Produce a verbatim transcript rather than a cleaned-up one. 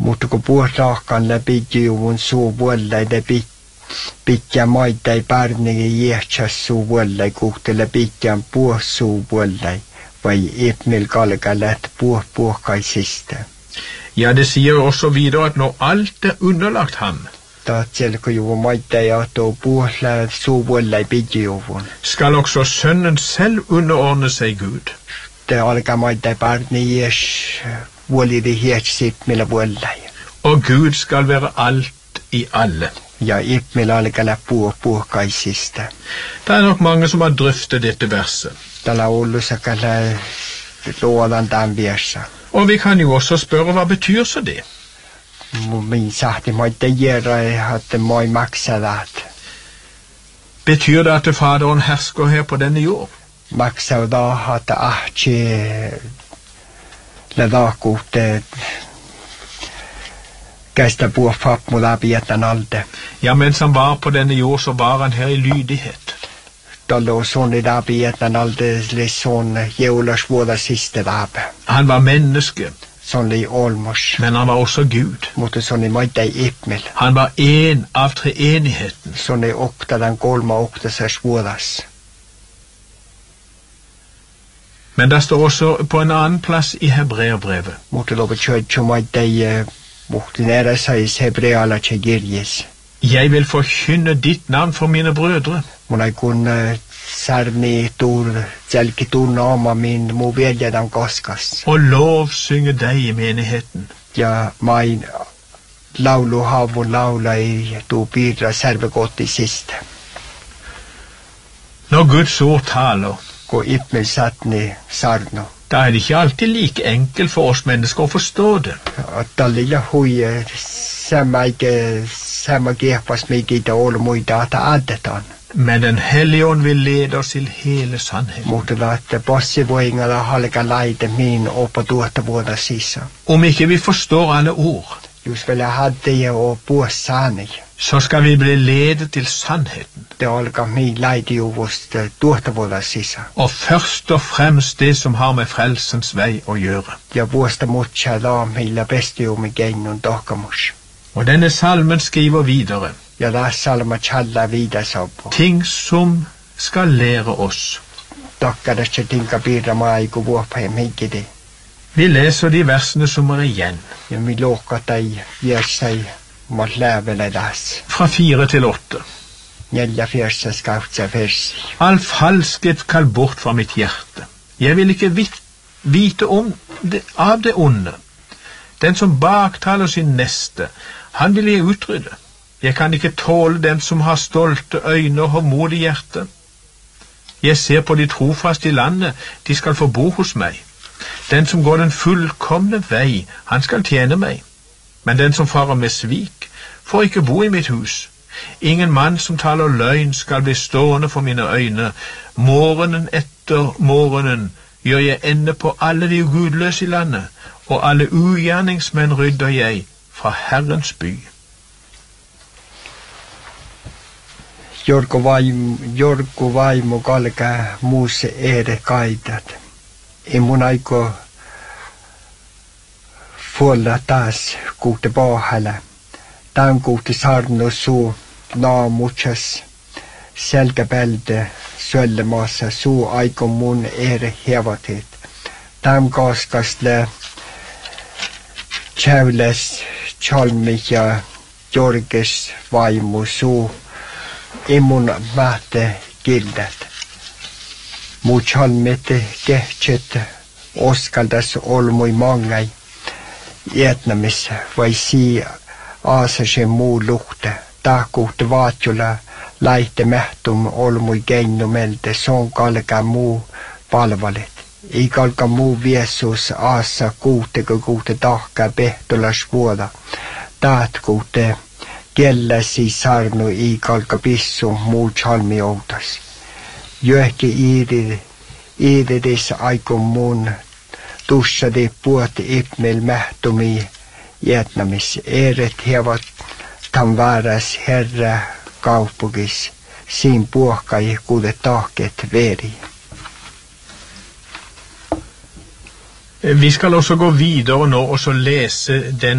Mutta kun puhtaakaan läpi juun suu vuolle läpi pitkä maita ei pärniä jähtsas suu vuolle kuhte läpi pitkän puh suu vuolle vai ipmil kalka läht puh puhkaisista. Ja, det sier også videre at når alt er underlagt ham, da selko jo maita ja to puhla suu vuolle pitkä juun. skal også sønnen selv underordne seg Gud. Det alkaa maita pärniä vuoli det jätsit millä vuolle. Og Gud skal være alt i alle. Ja ipmil alkaa läht puh puhkaisista. Det er nok mange som har drøftet dette verset. Tällä Oulussa kalla luodan tämän viessä. Og vi kan jo også spørre, hva betyr så det? Min sahti moitte gjøre at moi maksadat. Betyr det at Faderen hersker her på denne jord? Maksada at ahti ladakute kästä puh papmuda pietan alde. Ja, mens han var på denne jord, så var han her i lydighet. Tallo sånn i dag pietan alde litt sånn jævlas våda siste dag. Han var menneske, Sånn li olmos. men han var også Gud. Mutta sånn i moitte ipmil. Han var en av treenigheten. Sånn i okta den kolma okta sers vådas. Men det står også på en annen plass i Hebreerbrevet. Mutta lopu tjötsö moitte muhti nära sais hebreala tje girjes. Jeg vil forkynne ditt navn for mine brødre. Mun ei kun sarni tur selki tunna oma min mu veljadan koskas. Og lovsynge deg i menigheten. Ja main laulu havun laula i tu piirra särvekotti siste. Når Guds ord taler, Ko ipmil satni sarno. da er det ikke alltid like enkelt for oss mennesker å forstå det. Että lilla hui sama ikke sama kehpas mikitä olu muita ata addetaan. Men den hellige ånd vil lede oss til hele sannheten. Mutta laatte passivoingalla halka laite min oppa tuotta vuoda sisään. Om ikke vi forstår alle ord, Just vielä hadde ja o puossani. så skal vi bli ledet til sannheten. Det alkaa min laite juvosta tuotta vuoda sisään. Og først og fremst det som har med frelsens vei å gjøre. Ja vuosta mutsa laamilla pestiumi keinnun tohkamus. Og denne salmen skriver videre Ja taas salma challa viidasoppo. ting som skal lære oss. Tokkadassa tinka piirra maaiku vuopaja minkidi. Vi leser de versene som er igjen, Ja mi lohkatai viersai mot lävele taas. fra fire til åtte. Neljä fiersa skautsa versi. All falskhet skal bort fra mitt hjerte. Jeg vil ikke vit vite om det, av det onde. Den som baktaler sin neste, han vil jeg utrydde. Jeg kan ikke tåle den som har stolte øyne og håndmodig hjerte. Jeg ser på de trofaste i landet, de skal få bo hos meg. Den som går den fullkomne vei, han skal tjene meg. Men den som farer med svik, får ikke bo i mitt hus. Ingen mann som taler løgn skal bli stående for mine øyne. Morgenen etter morgenen gjør jeg ende på alle de gudløse i landet, og alle ugjerningsmenn rydder jeg fra Herrens by. Jorko vaimo, Jorko vaimo kalka muuse ere kaitat. I mun aiko fuolla taas kuutte pahalla. Tämän kuutte sarnu suu naamutsas selkäpälde söllemaassa suu aiko mun ere hevatit. Tämän kaskastle tjävles chalmi ja Jorges vaimo suu imun mähte kildat. Mu chalmete kehtset oskaldas olmui mangai Vietnamis vai sii aasase muu luhte. Tahkuhte vaatjula laite mähtum olmui keinnumelte son kalka muu palvalet. Ei kalka muu viesus aassa kuhteko kuhte tahka pehtolas vuoda. Tahtkuhte kelläsi sarnu ei kalka pissu muu chalmi outas. Jöhke iirid, iiridis aikon mun tussadi puoti ipmel mähtumi Vietnamis. Eret hevat tam vääräs herra kaupungis. Siin puhkai kuude tahket veri. Vi skal også gå videre nå og så lese den